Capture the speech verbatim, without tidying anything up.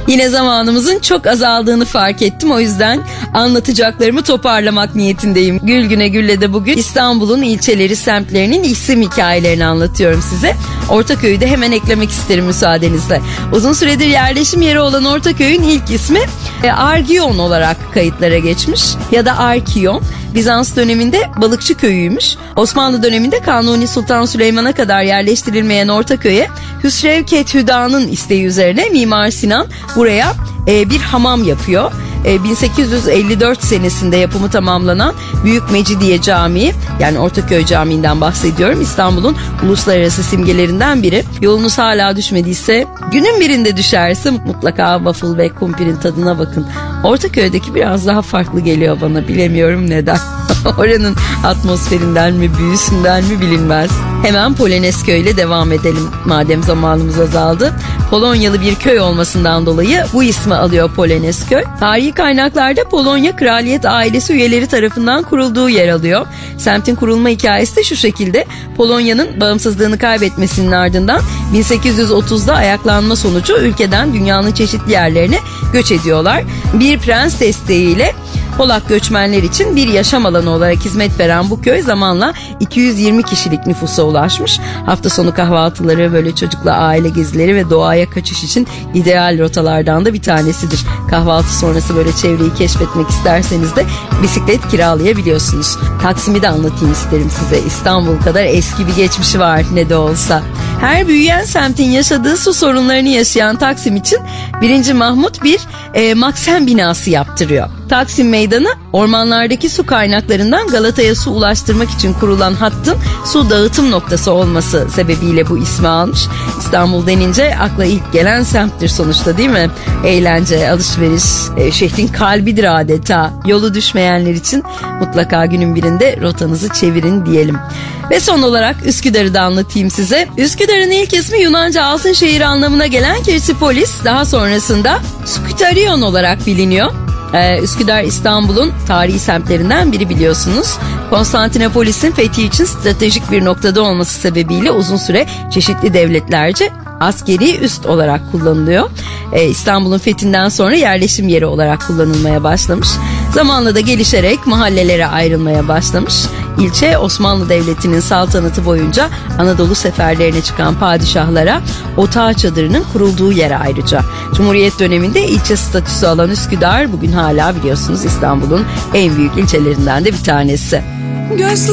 Yine zamanımızın çok azaldığını fark ettim. O yüzden anlatacaklarımı toparlamak niyetindeyim. Gül güne gülle de bugün İstanbul'un ilçeleri, semtlerinin isim hikayelerini anlatıyorum size. Ortaköy'ü de hemen eklemek isterim müsaadenizle. Uzun süredir yerleşim yeri olan Ortaköy'ün ilk ismi Argion olarak kayıtlara geçmiş ya da Arkion. Bizans döneminde balıkçı köyüymüş. Osmanlı döneminde Kanuni Sultan Süleyman'a kadar yerleştirilmeyen Ortaköy'e Hüsrev Hüda'nın isteği üzerine Mimar Sinan buraya e, bir hamam yapıyor. E, bin sekiz yüz elli dört senesinde yapımı tamamlanan Büyük Mecidiye Camii, yani Ortaköy Camii'nden bahsediyorum, İstanbul'un uluslararası simgelerinden biri. Yolunuz hala düşmediyse, günün birinde düşerse mutlaka waffle ve kumpirin tadına bakın. Ortaköy'deki biraz daha farklı geliyor bana, bilemiyorum neden. Oranın atmosferinden mi, büyüsünden mi bilinmez. Hemen Polonezköy ile devam edelim madem zamanımız azaldı. Polonyalı bir köy olmasından dolayı bu ismi alıyor Polonezköy. Tarihi kaynaklarda Polonya kraliyet ailesi üyeleri tarafından kurulduğu yer alıyor. Semtin kurulma hikayesi de şu şekilde: Polonya'nın bağımsızlığını kaybetmesinin ardından bin sekiz yüz otuzda ayaklanma sonucu ülkeden dünyanın çeşitli yerlerine göç ediyorlar. Bir prens desteğiyle Polak göçmenler için bir yaşam alanı olarak hizmet veren bu köy zamanla iki yüz yirmi kişilik nüfusa ulaşmış. Hafta sonu kahvaltıları, böyle çocukla aile gezileri ve doğaya kaçış için ideal rotalardan da bir tanesidir. Kahvaltı sonrası böyle çevreyi keşfetmek isterseniz de bisiklet kiralayabiliyorsunuz. Taksim'i de anlatayım isterim size. İstanbul kadar eski bir geçmişi var ne de olsa. Her büyüyen semtin yaşadığı su sorunlarını yaşayan Taksim için birinci. Mahmut bir e, Maksen binası yaptırıyor. Taksim Meydanı ormanlardaki su kaynaklarından Galata'ya su ulaştırmak için kurulan hattın su dağıtım noktası olması sebebiyle bu ismi almış. İstanbul denince akla ilk gelen semttir sonuçta, değil mi? Eğlence, alışveriş, e, şehrin kalbidir adeta. Yolu düşmeyenler için mutlaka günün birinde rotanızı çevirin diyelim. Ve son olarak Üsküdar'ı da anlatayım size. Üsküdar'ın ilk ismi Yunanca altın şehir anlamına gelen Kirsipolis, daha sonrasında Sküterion olarak biliniyor. Ee, Üsküdar İstanbul'un tarihi semtlerinden biri biliyorsunuz. Konstantinopolis'in fethi için stratejik bir noktada olması sebebiyle uzun süre çeşitli devletlerce askeri üst olarak kullanılıyor. Ee, İstanbul'un fethinden sonra yerleşim yeri olarak kullanılmaya başlamış. Zamanla da gelişerek mahallelere ayrılmaya başlamış. İlçe Osmanlı Devleti'nin saltanatı boyunca Anadolu seferlerine çıkan padişahlara otağı çadırının kurulduğu yer ayrıca. Cumhuriyet döneminde ilçe statüsü alan Üsküdar bugün hala biliyorsunuz İstanbul'un en büyük ilçelerinden de bir tanesi. Gözler